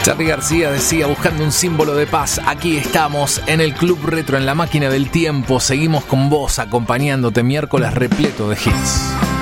Charly García decía, buscando un símbolo de paz. Aquí estamos en el Club Retro, en la máquina del tiempo. Seguimos con vos, acompañándote, miércoles repleto de hits.